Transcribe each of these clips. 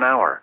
an hour.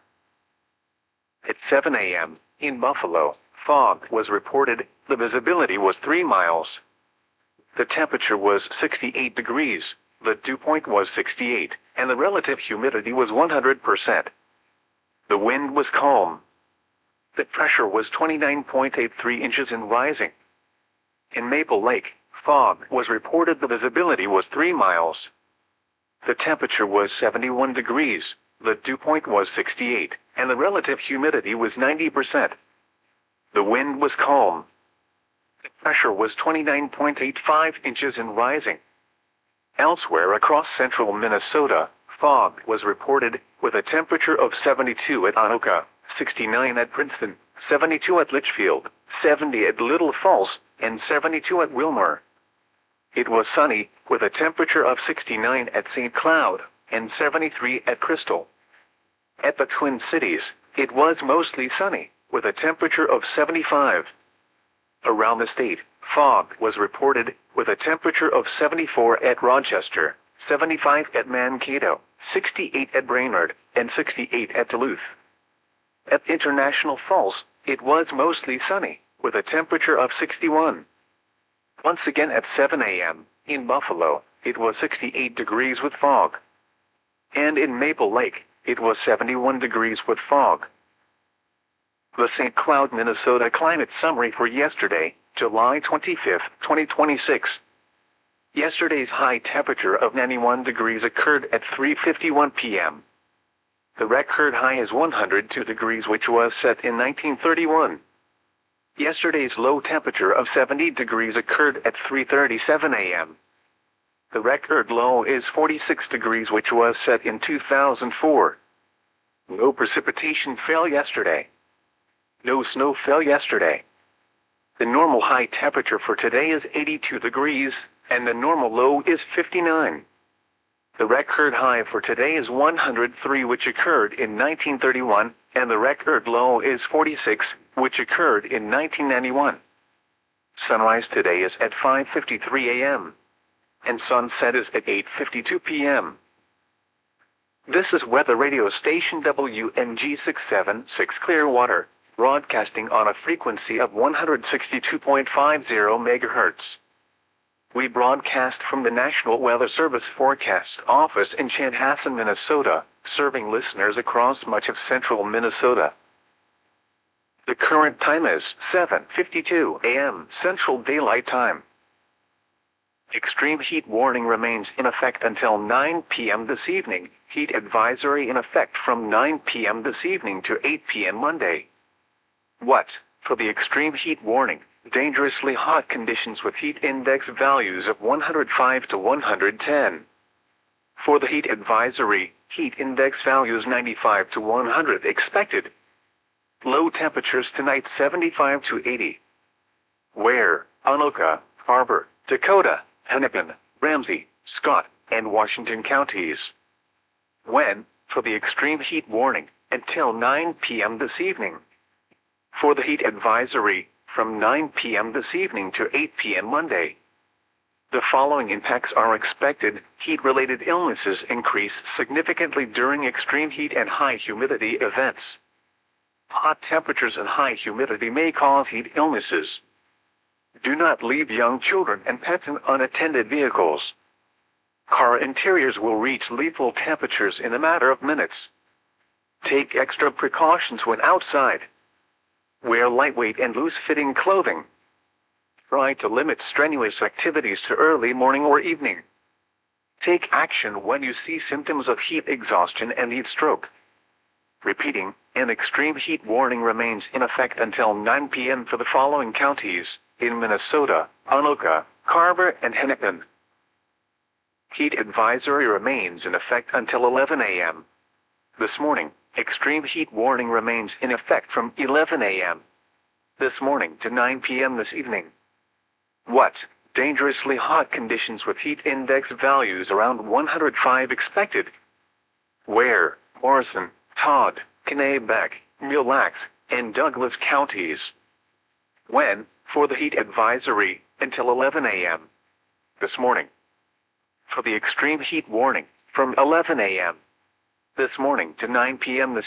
At 7 a.m., in Buffalo, fog was reported. The visibility was 3 miles. The temperature was 68 degrees, the dew point was 68, and the relative humidity was 100%. The wind was calm. The pressure was 29.83 inches and rising. In Maple Lake, fog was reported. The visibility was 3 miles. The temperature was 71 degrees, the dew point was 68, and the relative humidity was 90%. The wind was calm. The pressure was 29.85 inches and rising. Elsewhere across central Minnesota, fog was reported, with a temperature of 72 at Anoka, 69 at Princeton, 72 at Litchfield, 70 at Little Falls, and 72 at Wilmer. It was sunny, with a temperature of 69 at St. Cloud, and 73 at Crystal. At the Twin Cities, it was mostly sunny, with a temperature of 75. Around the state, fog was reported, with a temperature of 74 at Rochester, 75 at Mankato, 68 at Brainerd, and 68 at Duluth. At International Falls, it was mostly sunny, with a temperature of 61. Once again at 7 a.m., in Buffalo, it was 68 degrees with fog. And in Maple Lake, it was 71 degrees with fog. The St. Cloud, Minnesota climate summary for yesterday, July 25, 2026. Yesterday's high temperature of 91 degrees occurred at 3:51 p.m. The record high is 102 degrees, which was set in 1931. Yesterday's low temperature of 70 degrees occurred at 3:37 a.m. The record low is 46 degrees, which was set in 2004. No precipitation fell yesterday. No snow fell yesterday. The normal high temperature for today is 82 degrees, and the normal low is 59. The record high for today is 103, which occurred in 1931, and the record low is 46, which occurred in 1991. Sunrise today is at 5:53 a.m. and sunset is at 8:52 p.m. This is weather radio station WNG 676 Clearwater, broadcasting on a frequency of 162.50 MHz. We broadcast from the National Weather Service Forecast Office in Chanhassen, Minnesota, serving listeners across much of central Minnesota. The current time is 7:52 a.m. Central Daylight Time. Extreme heat warning remains in effect until 9 p.m. this evening. Heat advisory in effect from 9 p.m. this evening to 8 p.m. Monday. What? For the extreme heat warning, dangerously hot conditions with heat index values of 105 to 110. For the heat advisory, heat index values 95 to 100 expected. Low temperatures tonight 75 to 80. Where? Anoka, Harbor, Dakota, Hennepin, Ramsey, Scott, and Washington counties. When? For the extreme heat warning, until 9 p.m. this evening. For the heat advisory, from 9 p.m. this evening to 8 p.m. Monday. The following impacts are expected. Heat-related illnesses increase significantly during extreme heat and high humidity events. Hot temperatures and high humidity may cause heat illnesses. Do not leave young children and pets in unattended vehicles. Car interiors will reach lethal temperatures in a matter of minutes. Take extra precautions when outside. Wear lightweight and loose-fitting clothing. Try to limit strenuous activities to early morning or evening. Take action when you see symptoms of heat exhaustion and heat stroke. Repeating, an extreme heat warning remains in effect until 9 p.m. for the following counties, in Minnesota, Anoka, Carver, and Hennepin. Heat advisory remains in effect until 11 a.m. This morning, extreme heat warning remains in effect from 11 a.m. this morning to 9 p.m. this evening. What? Dangerously hot conditions with heat index values around 105 expected. Where? Morrison, Todd, Kennebec, Mille Lacs, and Douglas counties. When? For the heat advisory, until 11 a.m. this morning. For the extreme heat warning, from 11 a.m. this morning to 9 p.m. this